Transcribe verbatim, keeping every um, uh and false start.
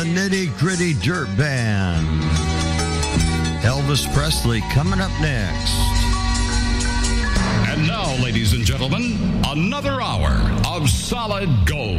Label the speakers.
Speaker 1: Nitty Gritty Dirt Band. Elvis Presley coming up next.
Speaker 2: And now, ladies and gentlemen, another hour of solid gold.